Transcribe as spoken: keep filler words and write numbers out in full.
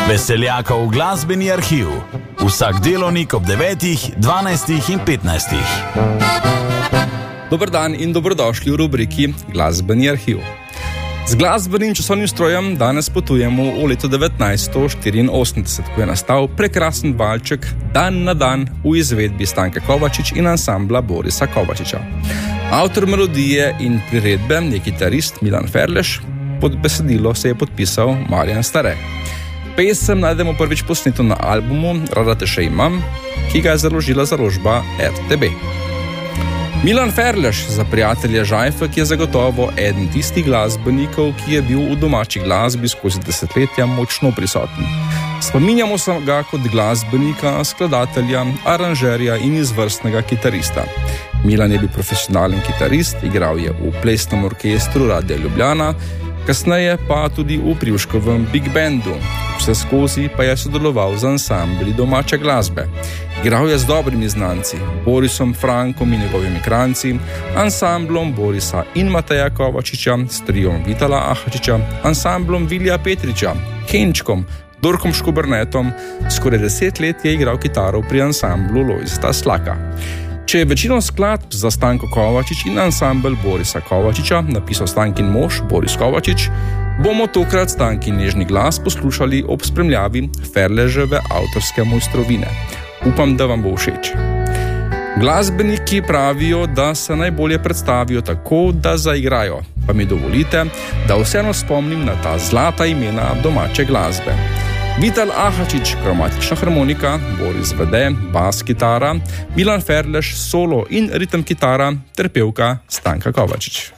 Veseljakov glasbeni arhiv. Vsak delovnik ob devetih, dvanajstih in petnajstih. Dober dan in dobrodošli v rubriki Glasbeni arhiv. Z glasbenim časovnim strojem danes potujemo v leto devetnajststo štiriinosemdeset, ko je nastal prekrasen valček Dan na dan v izvedbi Stanke Kovačič in ansambla Borisa Kovačiča. Avtor melodije in priredbe je kitarist Milan Ferlež, pod besedilo se je podpisal Marjan Stare. Pesem najdemo prvič posneto na albumu Rada te še imam, ki ga je založila založba R T B. Milan Ferlež, za prijatelje Žajfek, je zagotovo eden tistih glasbenikov, ki je bil v domači glasbi skozi desetletja močno prisoten. Spominjamo se ga kot glasbenika, skladatelja, aranžerja in izvrstnega kitarista. Milan je bil profesionalen kitarist, igral je v plesnem orkestru Radia Ljubljana, kasneje pa tudi v Privškovem Big Bandu. Vse skozi pa je sodeloval z ansambli domače glasbe. Igral je z dobrimi znanci, Borisom Frankom in njegovimi kranci, ansamblom Borisa in Mateja Kovačiča, s triom Vitala Ahačiča, ansamblom Vilija Petriča, Kenčkom, Dorkom Škobernetom. Skoraj deset let je igral kitaro pri ansamblu Lojzeta Slaka. Če je večino skladb za Stanko Kovačič in ansambel Borisa Kovačiča napisal Stankin mož Boris Kovačič, bomo tokrat Stankin nežni glas poslušali ob spremljavi Ferleževe avtorske mojstrovine. Upam, da vam bo všeč. Glasbeniki pravijo, da se najbolje predstavijo tako, da zaigrajo, pa mi dovolite, da vseeno spomnim na ta zlata imena domače glasbe. Vital Ahačič, kromatična harmonika, Boris Vede, bas kitara, Milan Ferlež, solo in ritem kitara ter pevka Stanka Kovačič.